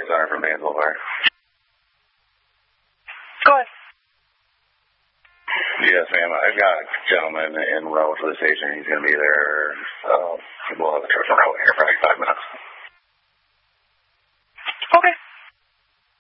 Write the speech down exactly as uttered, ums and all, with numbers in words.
Hunter from Mansell Fire. Go ahead. Yes, ma'am. I've got a gentleman en route to the station. He's going to be there. Uh, we'll have a truck en route here.